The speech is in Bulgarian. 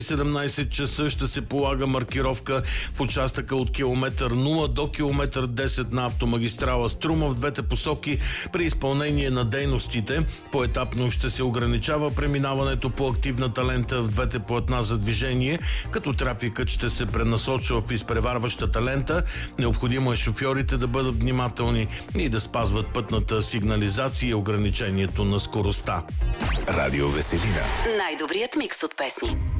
17 часа ще се полага маркировка в участъка от километър 0 до километър 10 на автомагистрала Струма в двете посоки при изпълнение на дейностите. Поетапно ще се ограничава преминаването по активната лента в двете платна за движение, като трафикът ще се пренасочва в изпреварващата лента. Необходимо е шофьорите да бъдат внимателни и да спазват пътната сигнализация и ограничението на скоростта. Радио Веселина. Най-добрият микс от песни.